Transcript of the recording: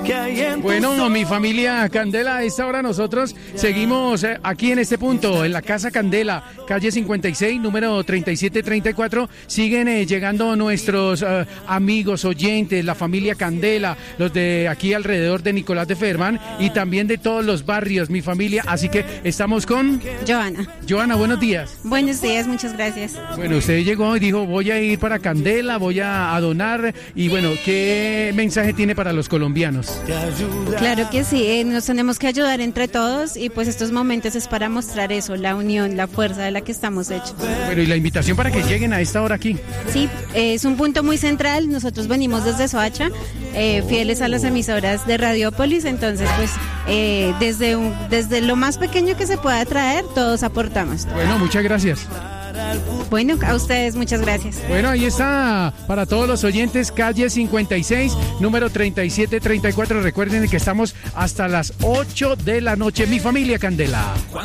Bueno, mi familia Candela, a esta hora nosotros seguimos aquí en este punto, en la Casa Candela, calle 56, número 3734. Siguen llegando nuestros amigos, oyentes, la familia Candela, los de aquí alrededor de Nicolás de Ferman y también de todos los barrios, mi familia. Así que estamos con Joana. Joana, buenos días. Buenos días, muchas gracias. Bueno, usted llegó y dijo, voy a ir para Candela, voy a donar. Y bueno, ¿qué mensaje tiene para los colombianos? Claro que sí, nos tenemos que ayudar entre todos y pues estos momentos es para mostrar eso, la unión, la fuerza de la que estamos hechos. Bueno, y la invitación para que lleguen a esta hora aquí. Sí, es un punto muy central, nosotros venimos desde Soacha, fieles a las emisoras de Radiópolis, entonces pues desde lo más pequeño que se pueda traer, todos aportamos. Bueno, muchas gracias. Bueno, a ustedes muchas gracias. Bueno, ahí está para todos los oyentes, calle 56, número 3734. Recuerden que estamos hasta las 8 de la noche. Mi familia Candela.